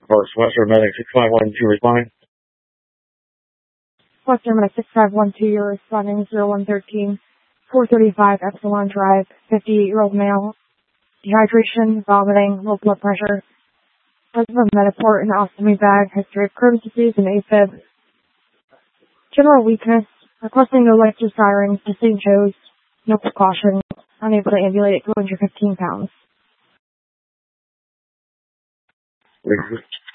First, Western Medic 6512 responding. Western Medic 6512, you're responding 0113, 435 Epsilon Drive, 58-year-old male. Dehydration, vomiting, low blood pressure. Presence of Mediport and ostomy bag, history of Crohn's disease and AFib. General weakness, requesting no life desiring, distinct shows, no precaution, unable to ambulate at 215 pounds.